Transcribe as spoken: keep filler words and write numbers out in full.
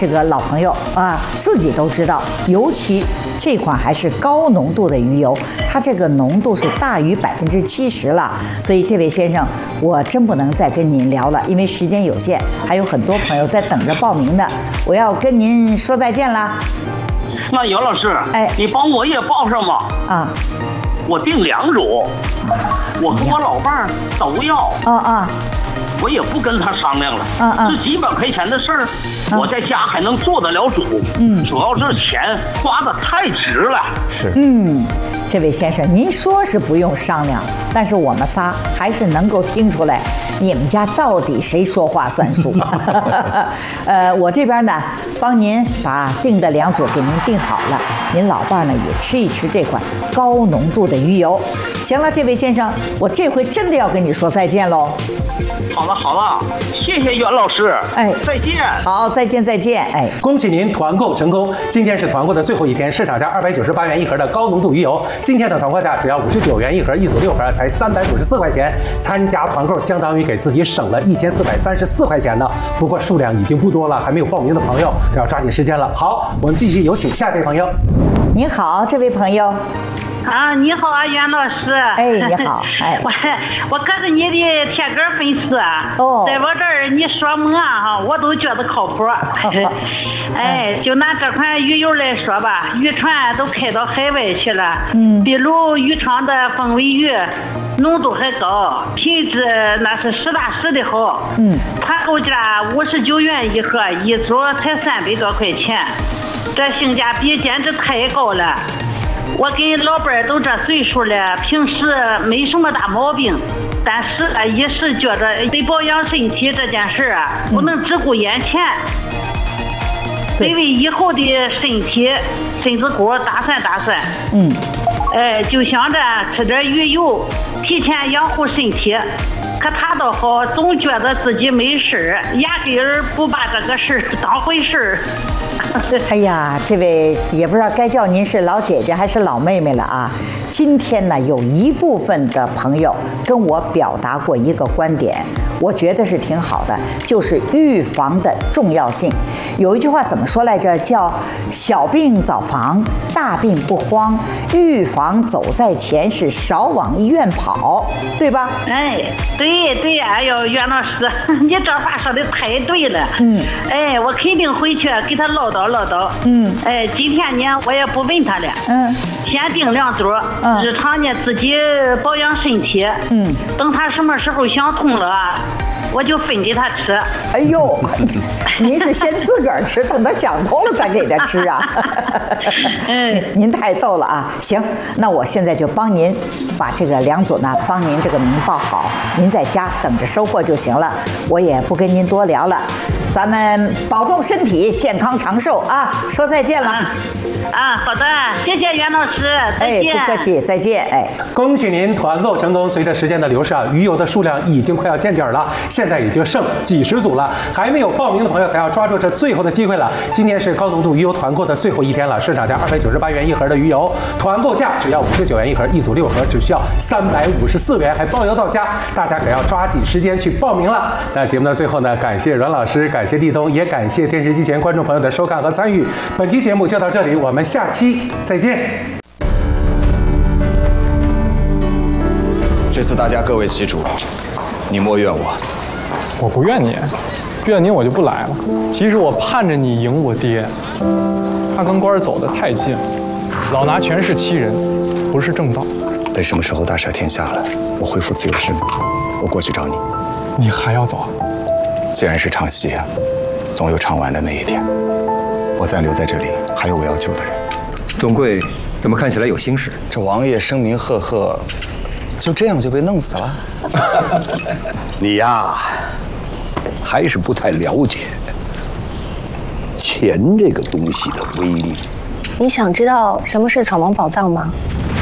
这个老朋友啊自己都知道，尤其这款还是高浓度的鱼油，它这个浓度是大于百分之七十了。所以这位先生，我真不能再跟您聊了，因为时间有限，还有很多朋友在等着报名呢。我要跟您说再见啦。 那姚老师， 哎， 你帮我也报上吧。 啊， 我订两组，我和我老伴儿都要。 啊啊。 我也不跟他商量了， 嗯嗯， 这几百块钱的事儿，嗯，我在家还能做得了主， 嗯， 主要是钱花的太值了， 是，嗯，这位先生，您说是不用商量，但是我们仨还是能够听出来，你们家到底谁说话算数？呃，我这边呢，帮您把订的两组给您订好了，您老伴呢也吃一吃这款高浓度的鱼油。行了，这位先生，我这回真的要跟你说再见喽。 好了好了，谢谢袁老师， 哎， 再见。 好，再见再见，哎， 恭喜您团购成功！今天是团购的最后一天，市场价二百九十八元一盒的高浓度鱼油，今天的团购价只要五十九元一盒，一组六盒才三百五十四块钱。参加团购相当于给自己省了一千四百三十四块钱呢。不过数量已经不多了，还没有报名的朋友可要抓紧时间了。好，我们继续有请下一位朋友。 您好，这位朋友。 啊，你好啊，袁老师。 哎，你好。哎， 我我可是你的铁杆粉丝啊。哦。在我这儿你说么啊哈，我都觉得靠谱。哎，就拿这款鱼油来说吧，渔船都开到海外去了。嗯。比如渔场的凤尾鱼，浓度还高，品质那是实打实的好。嗯。团购价五十九元一盒，一组才三百多块钱，这性价比简直太高了。我跟老伴儿都这岁数了，平时没什么大毛病，但是啊，一时觉着得保养身体这件事啊，不能只顾眼前，得为以后的身体、身子骨打算打算。嗯，哎，就想着吃点鱼油，提前养护身体。可他倒好，总觉得自己没事，压根儿不把这个事当回事。 哎呀，这位也不知道该叫您是老姐姐还是老妹妹了啊。今天呢，有一部分的朋友跟我表达过一个观点，我觉得是挺好的，就是预防的重要性。有一句话怎么说来着？叫小病早防，大病不慌，预防走在前，是少往医院跑，对吧？ 哎，对对，哎呦，袁老师，你这话说的太对了。嗯，哎，我肯定回去给他唠叨唠叨。嗯，哎，今天呢，我也不问他了。嗯，先订两组。嗯，日常呢自己保养身体。嗯，等他什么时候想通了，我就分给他吃。 哎呦，您是先自个儿吃，等他想通了再给他吃啊？嗯，您太逗了啊！行，那我现在就帮您把这个两组呢，帮您这个名报好，您在家等着收货就行了。我也不跟您多聊了，咱们保重身体，健康长寿啊！说再见了。啊， 啊好的，谢谢袁老师，再见。 哎，不客气，再见。哎， 恭喜您团购成功！随着时间的流逝啊，鱼油的数量已经快要见底儿了，现在已经剩几十组了，还没有报名的朋友可要抓住这最后的机会了。今天是高浓度鱼油团购的最后一天了，市场价二百九十八元一盒的鱼油，团购价只要五十九元一盒，一组六盒只需要三百五十四元，还包邮到家，大家可要抓紧时间去报名了。那节目的最后呢，感谢阮老师，感谢立冬，也感谢电视机前观众朋友的收看和参与。本期节目就到这里，我们下期再见。 这次大家各为其主，你莫怨我。 我不怨你，怨你我就不来了。其实我盼着你赢我爹，他跟官儿走得太近，老拿权势欺人，不是正道。 等什么时候大赦天下了，我恢复自由身，我过去找你。 你还要走？ 既然是唱戏啊，总有唱完的那一天。我暂留在这里，还有我要救的人。 总贵怎么看起来有心事？ 这王爷声名赫赫，就这样就被弄死了？ 你呀，还是不太了解钱这个东西的威力。 你想知道什么是闯王宝藏吗？